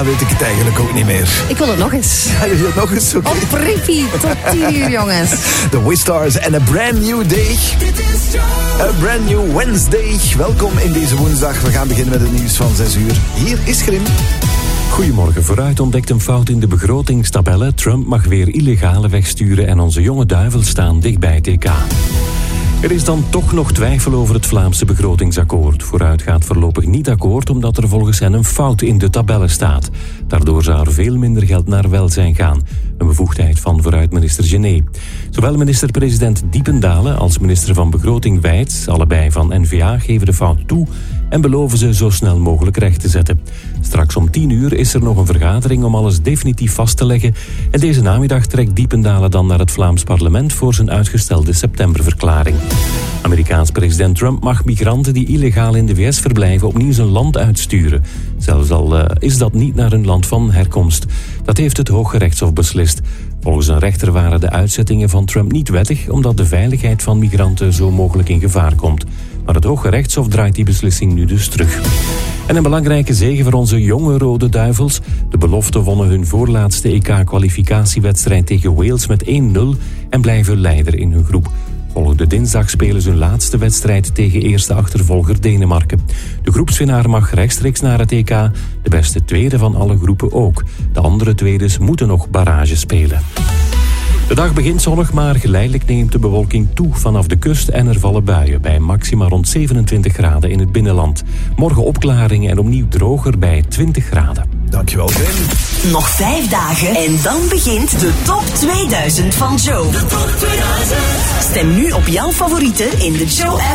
weet ik het eigenlijk ook niet meer. Ik wil het nog eens. Ja, je wilt nog eens? Okay. Op repeat, tot 10 uur, jongens. The Wistars en A Brand New Day. A Brand New Wednesday. Welkom in deze woensdag. We gaan beginnen met het nieuws van 6 uur. Hier is Grim. Goedemorgen. Vooruit ontdekt een fout in de begrotingstabellen. Trump mag weer illegale wegsturen en onze jonge duivels staan dicht bij het EK. Er is dan toch nog twijfel over het Vlaamse begrotingsakkoord. Vooruit gaat voorlopig niet akkoord omdat er volgens hen een fout in de tabellen staat. Daardoor zou er veel minder geld naar welzijn gaan. Een bevoegdheid van vooruitminister Genet. Zowel minister-president Diependalen als minister van Begroting Wijts, allebei van N-VA, geven de fout toe en beloven ze zo snel mogelijk recht te zetten. Straks om 10 uur is er nog een vergadering om alles definitief vast te leggen. En deze namiddag trekt Diependalen dan naar het Vlaams parlement voor zijn uitgestelde septemberverklaring. Amerikaans president Trump mag migranten die illegaal in de VS verblijven opnieuw zijn land uitsturen. Zelfs al is dat niet naar hun land van herkomst. Dat heeft het Hooggerechtshof beslist. Volgens een rechter waren de uitzettingen van Trump niet wettig, omdat de veiligheid van migranten zo mogelijk in gevaar komt. Maar het Hooggerechtshof draait die beslissing nu dus terug. En een belangrijke zege voor onze jonge Rode Duivels. De beloften wonnen hun voorlaatste EK-kwalificatiewedstrijd tegen Wales met 1-0 en blijven leider in hun groep. Volgende dinsdag spelen ze hun laatste wedstrijd tegen eerste achtervolger Denemarken. De groepswinnaar mag rechtstreeks naar het EK, de beste tweede van alle groepen ook. De andere tweedes moeten nog barrage spelen. De dag begint zonnig, maar geleidelijk neemt de bewolking toe vanaf de kust en er vallen buien bij maxima rond 27 graden in het binnenland. Morgen opklaringen en opnieuw droger bij 20 graden. Dankjewel, Grim. Nog 5 dagen en dan begint de Top 2000 van Joe. De Top 2000. Stem nu op jouw favorieten in de Joe app.